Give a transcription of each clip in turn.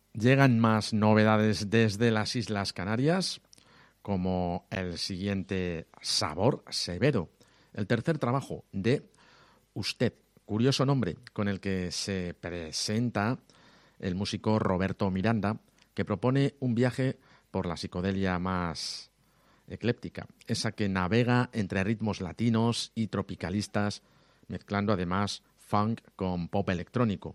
Llegan más novedades desde las Islas Canarias, como el siguiente Sabor Severo, el tercer trabajo de Usted, curioso nombre con el que se presenta el músico Roberto Miranda, que propone un viaje por la psicodelia más ecléptica, esa que navega entre ritmos latinos y tropicalistas, mezclando además funk con pop electrónico.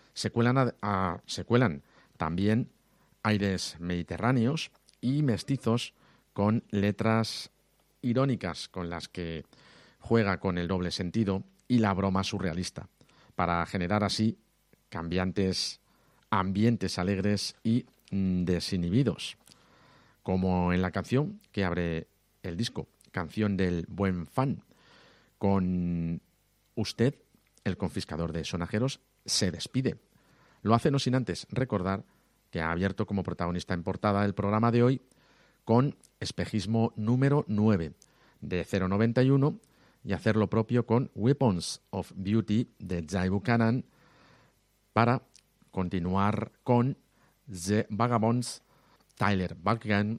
Se cuelan también aires mediterráneos y mestizos con letras irónicas con las que juega con el doble sentido y la broma surrealista, para generar así cambiantes ambientes alegres y desinhibidos, como en la canción que abre el disco, Canción del Buen Fan. Con Usted, el confiscador de sonajeros, se despide. Lo hace no sin antes recordar que ha abierto como protagonista en portada el programa de hoy con Espejismo número 9 de 091 y hacer lo propio con Weapons of Beauty de Jay Buchanan para continuar con The Vagabonds, Tyler Buckingham,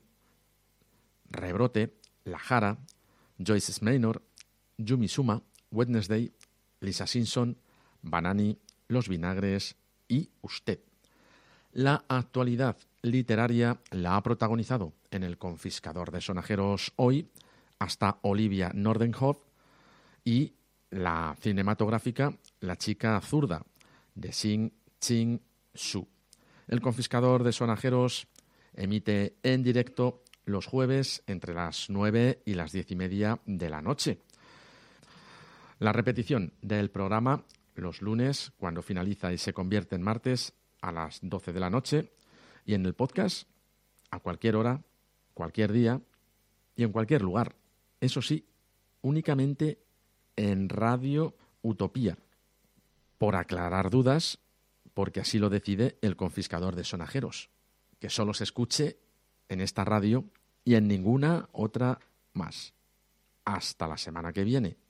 Rebrote, La Jara, Joyce Maynor, Yumi Suma, Wednesday, Lisa Simpson, Banani, Los Vinagres y Usted. La actualidad literaria la ha protagonizado en El confiscador de sonajeros hoy hasta Olivia Nordenhof y la cinematográfica La chica zurda de Sing Ching Su. El confiscador de sonajeros emite en directo los jueves entre las 9 y las 10:30 de la noche. La repetición del programa los lunes, cuando finaliza y se convierte en martes, a las 12 de la noche, y en el podcast a cualquier hora, cualquier día y en cualquier lugar. Eso sí, únicamente en Radio Utopía, por aclarar dudas, porque así lo decide el confiscador de sonajeros, que solo se escuche en esta radio y en ninguna otra más. Hasta la semana que viene.